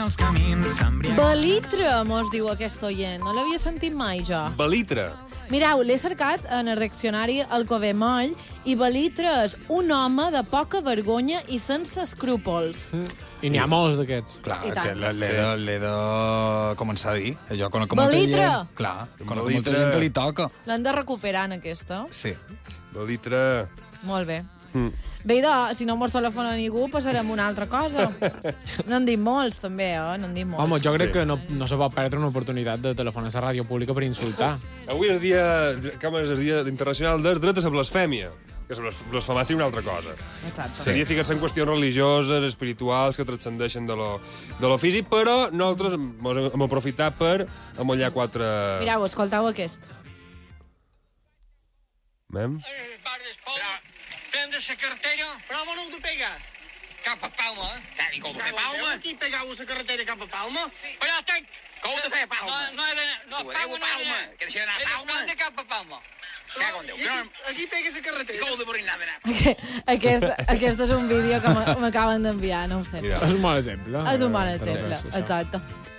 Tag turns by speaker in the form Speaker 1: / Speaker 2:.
Speaker 1: els camins s'embriaguen.
Speaker 2: Belitre, mos diu aquest oient. No l'havia sentit mai, jo.
Speaker 3: Belitre.
Speaker 2: Mireu, l'he cercat en el diccionari Alcover Moll i Belitre és un home de poca vergonya i sense escrúpols.
Speaker 4: I n'hi ha molts d'aquests.
Speaker 5: Clar,
Speaker 2: I tant.
Speaker 5: que l'he de començar a dir. Jo conec
Speaker 2: Belitre!
Speaker 5: molta gent... Clar, conec molta
Speaker 3: Belitre.
Speaker 5: gent que li toca.
Speaker 2: L'han de recuperar, en aquesta.
Speaker 5: Sí.
Speaker 3: Belitre.
Speaker 2: Molt bé. Bé, si no mos telefona ningú, passarem una altra cosa. N'han dit molts, també, N'han dit molts.
Speaker 4: Home, jo crec que no se pot perdre una oportunitat de telefonar a la ràdio pública per insultar.
Speaker 3: Avui és el dia internacional del dret a la blasfèmia. Que la blasfemar sigui una altra cosa.
Speaker 2: Exacte.
Speaker 3: Seria ficar-se en qüestions religioses, espirituals, que transcendeixen de lo físic, però nosaltres hem aprofitat per amollar 4...
Speaker 2: Mireu, escoltau aquest.
Speaker 3: Mem?
Speaker 6: Prende la cartera, però on ho pega? Cap a Palma. I com de Palma? Aquí pegau la carretera cap a Palma? Sí. Però tenc... Com de fer Palma? No, Palma. Que deixa d'anar a Palma? De cap a Palma. Aquí pega la carretera. Com de morir anar
Speaker 2: Aquest és un vídeo que m'acaben d'enviar, no ho sé.
Speaker 3: Mira.
Speaker 4: És un bon exemple.
Speaker 2: És un bon exemple, exacte.